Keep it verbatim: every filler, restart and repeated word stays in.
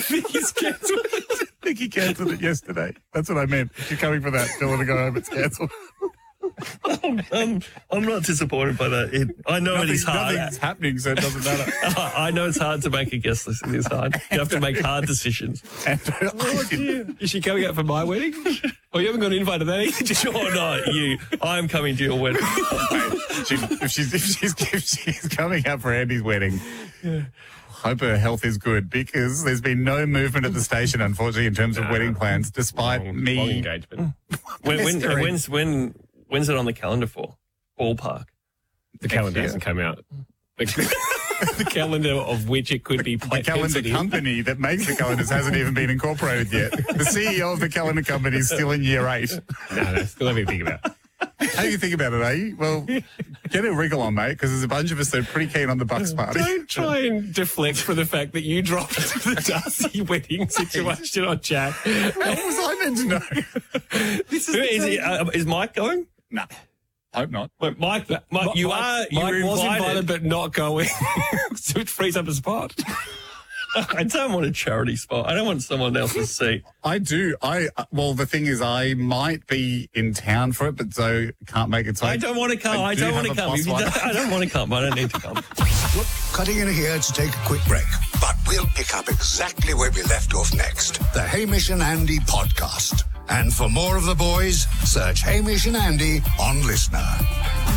think he's cancelled it? I think he cancelled it yesterday. That's what I meant. If you're coming for that, tell her to go home. It's cancelled. I'm, I'm, I'm not disappointed by that. It, I know Nothing, it is hard. Nothing's happening, so it doesn't matter. I know it's hard to make a guest list. It is hard. You have to make hard decisions. And, Is she coming out for my wedding? Oh, you haven't got an invite to that either? Sure, no, you. I'm coming to your wedding. she, if, she's, if, she's, if she's coming out for Andy's wedding, yeah. hope her health is good, because there's been no movement at the station, unfortunately, in terms of no, wedding plans, despite long, me. Long engagement. when, when, when's, when, when's it on the calendar for? Ballpark. The calendar hasn't come out. The calendar of which it could be The calendar company that makes the calendars hasn't even been incorporated yet. The C E O of the calendar company is still in year eight. No, no, still have to think about it. How do you think about it, eh? Well, get a wriggle on, mate, because there's a bunch of us that are pretty keen on the Bucks party. Don't try and deflect from the fact that you dropped the Darcy wedding situation on chat. How was I meant to know? This is, is, it, uh, is Mike going? No. Hope not. Wait, Mike, Mike, you Mike, are you Mike were was invited. invited but not going. So it frees up a spot. I don't want a charity spot. I don't want someone else's seat. I do. I well, the thing is, I might be in town for it, but Zoe can't make it. So I don't want to come. I, I don't do want to have a come. plus If you one. don't, I don't want to come. I don't need to come. Look, cutting in here to take a quick break, but we'll pick up exactly where we left off next. The Hamish and Andy podcast. And for more of the boys, search Hamish and Andy on Listener.